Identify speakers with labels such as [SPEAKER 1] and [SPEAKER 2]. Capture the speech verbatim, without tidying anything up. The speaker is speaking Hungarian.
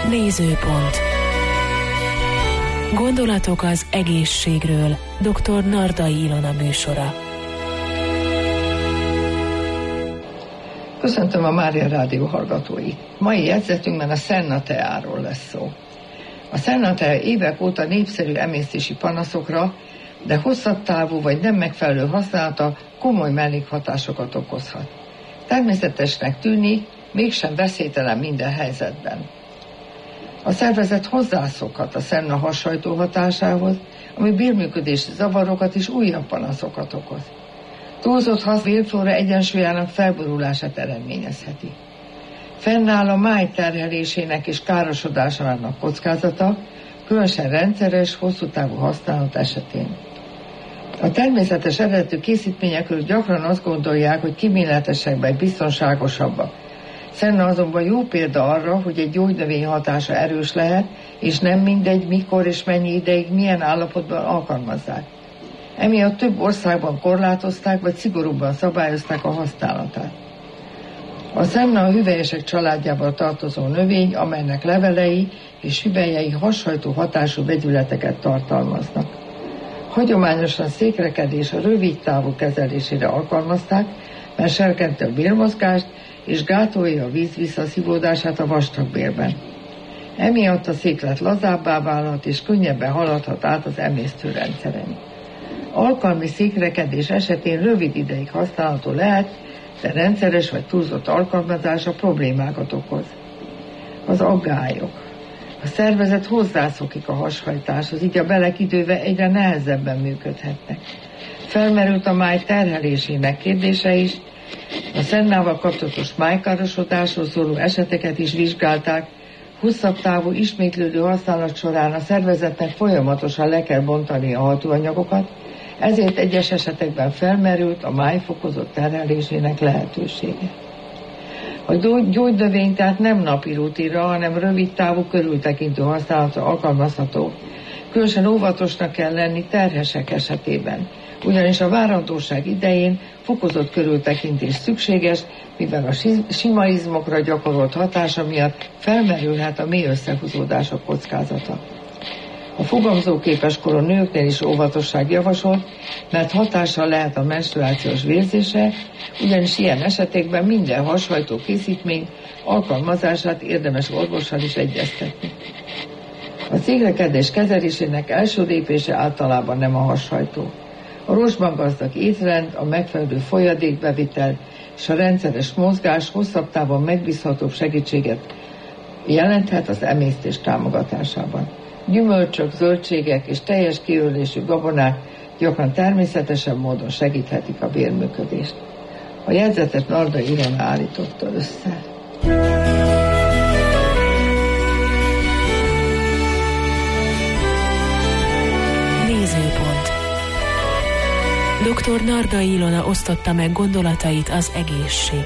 [SPEAKER 1] Nézőpont. Gondolatok az egészségről. doktor Nardai Ilona műsora.
[SPEAKER 2] Köszöntöm a Mária Rádió hallgatóit. Mai jegyzetünkben a Senna teáról lesz szó. A Senna tea évek óta népszerű emésztési panaszokra, de hosszabb távú vagy nem megfelelő használata komoly mellékhatásokat okozhat. Természetesnek tűnik, mégsem veszélytelen minden helyzetben. A szervezet hozzászokhat a Senna hassajtó hatásához, ami bélműködési zavarokat és újabb panaszokat okoz. Túlzott hasz bélflóra egyensúlyának felborulását eredményezheti. Fennáll a máj terhelésének és károsodásának kockázata, különösen rendszeres, hosszú távú használat esetén. A természetes eredetű készítményekről gyakran azt gondolják, hogy kíméletesebbek, biztonságosabbak. Senna azonban jó példa arra, hogy egy gyógynövény hatása erős lehet, és nem mindegy, mikor és mennyi ideig, milyen állapotban alkalmazzák. Emiatt több országban korlátozták, vagy szigorúbban szabályozták a használatát. A Senna a hüvelyesek családjába tartozó növény, amelynek levelei és hüvelyei hashajtó hatású vegyületeket tartalmaznak. Hagyományosan székrekedés a rövid távú kezelésére alkalmazták, mert serkenti a bélmozgást és gátolja a víz visszaszívódását a vastagbélben. Emiatt a széklet lazábbá válhat és könnyebben haladhat át az emésztőrendszeren. Alkalmi székrekedés esetén rövid ideig használható lehet, de rendszeres vagy túlzott alkalmazása problémákat okoz. Az aggályok. A szervezet hozzászokik a hashajtáshoz, így a belek idővel egyre nehezebben működhetnek. Felmerült a máj terhelésének kérdése is, a Sennával kapcsolatos májkárosodásról szóló eseteket is vizsgálták, hosszabb távú ismétlődő használat során a szervezetnek folyamatosan le kell bontani a hatóanyagokat, ezért egyes esetekben felmerült a máj fokozott terhelésének lehetősége. A gyógynövény tehát nem napi rutinra, hanem rövid távú körültekintő használatra alkalmazható. Különösen óvatosnak kell lenni terhesek esetében, ugyanis a várandóság idején fokozott körültekintés szükséges, mivel a sima izmokra gyakorolt hatása miatt felmerülhet a mély összehúzódások kockázata. A fogamzóképes korú nőknél is óvatosság javasolt, mert hatással lehet a menstruációs vérzése, ugyanis ilyen esetekben minden hashajtó készítmény alkalmazását érdemes orvossal is egyeztetni. A székrekedés kezelésének első lépése általában nem a hashajtó. A rostban gazdag étrend, a megfelelő folyadékbevitel és a rendszeres mozgás hosszabb távon megbízhatóbb segítséget jelenthet az emésztés támogatásában. Gyümölcsök, zöldségek és teljes kiölésű gabonák gyakran természetesebb módon segíthetik a bélműködést. A jegyzetet Nardai Ilona állította össze.
[SPEAKER 1] Nézőpont. doktor Nardai Ilona osztotta meg gondolatait az egészség